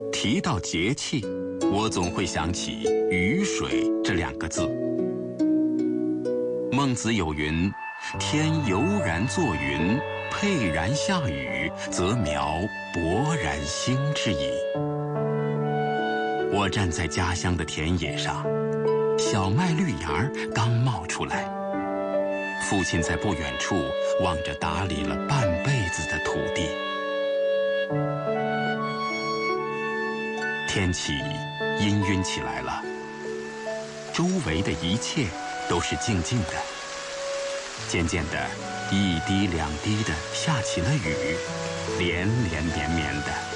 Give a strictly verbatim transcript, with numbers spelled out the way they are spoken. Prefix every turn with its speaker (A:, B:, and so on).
A: 提到节气，我总会想起雨水这两个字。孟子有云：“天悠然作云，沛然下雨，则苗勃然兴之矣。”我站在家乡的田野上，小麦绿芽儿刚冒出来，父亲在不远处望着打理了半辈子的土地。天气氤氲起来了，周围的一切都是静静的。渐渐的，一滴两滴的下起了雨，连连绵绵的。